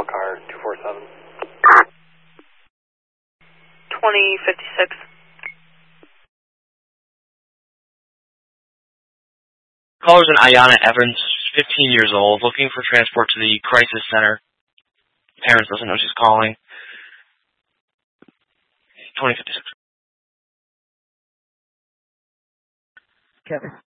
call car 247. 2056. Caller's an Ayana Evans, 15 years old, looking for transport to the crisis center. Parents doesn't know she's calling. 2056. Kevin.